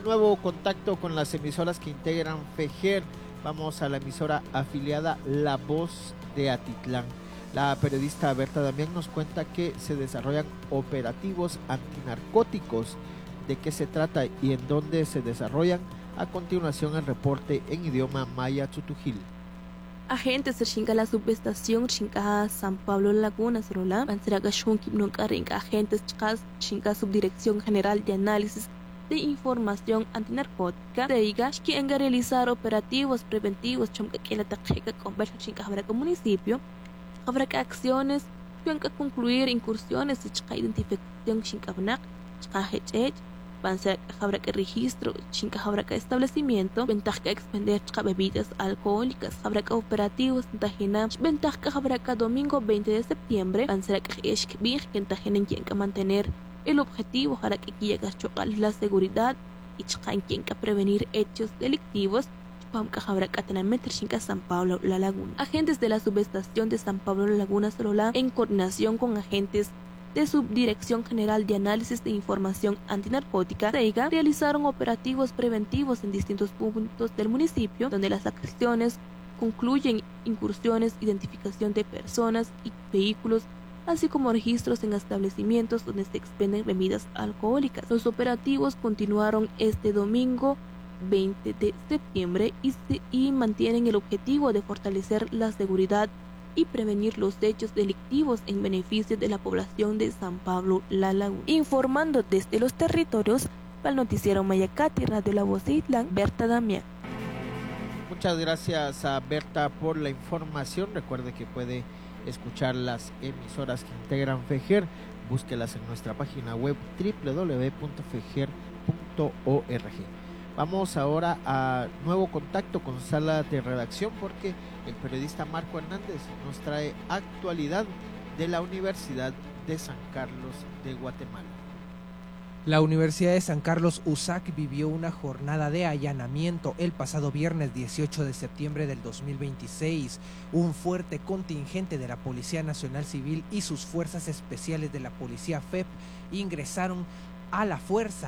nuevo contacto con las emisoras que integran FEJER. Vamos a la emisora afiliada La Voz de Atitlán. La periodista Berta Damián nos cuenta que se desarrollan operativos antinarcóticos. ¿De qué se trata y en dónde se desarrollan? A continuación el reporte en idioma maya tzutujil. Agentes de Chinca la subestación Chinca San Pablo Laguna Sorola, Banseraga Shunki Nuncarinca, agentes Chinca Subdirección General de Análisis de Información Antinarcótica, Deiga, que en realizar operativos preventivos Chumca que la Tajeca Conversa Chinca Jabraca Municipio, Jabraca Acciones, Chunca concluir incursiones de Chinca Identificación Chinca Bnak, Chinca Hech, Banseraga Jabraca Registro, Chinca Jabraca Establecimiento, Ventaja expender Chinca Bebidas Alcohólicas, Jabraca Operativos, Tajina, Ventaja Jabraca Domingo 20 de septiembre, Banseraga Eshk Big, Tajina en quien mantener el objetivo para que llega a la seguridad y en quien prevenir hechos delictivos. San Pablo La Laguna. Agentes de la subestación de San Pablo La Laguna Sorola, en coordinación con agentes de Subdirección General de Análisis de Información Antinarcótica, (DEIGA), realizaron operativos preventivos en distintos puntos del municipio, donde las acciones concluyen incursiones, identificación de personas y vehículos, así como registros en establecimientos donde se expenden bebidas alcohólicas. Los operativos continuaron este domingo 20 de septiembre y mantienen el objetivo de fortalecer la seguridad y prevenir los hechos delictivos en beneficio de la población de San Pablo La Laguna. Informando desde los territorios, para el noticiero Mayacati, Radio La Voz de Atitlán, Berta Damián. Muchas gracias a Berta por la información. Recuerde que puede escuchar las emisoras que integran FEJER. Búsquelas en nuestra página web www.fejer.org. Vamos ahora a nuevo contacto con sala de redacción porque el periodista Marco Hernández nos trae actualidad de la Universidad de San Carlos de Guatemala. La Universidad de San Carlos USAC vivió una jornada de allanamiento el pasado viernes 18 de septiembre del 2026. Un fuerte contingente de la Policía Nacional Civil y sus fuerzas especiales de la Policía FEP ingresaron a la fuerza